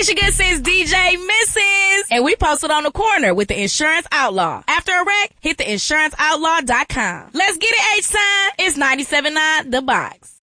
Michigan since DJ Mrs. And we posted on the corner with the Insurance Outlaw. After a wreck, hit theinsuranceoutlaw.com. Let's get it, H-Sign. It's 97.9 The Box.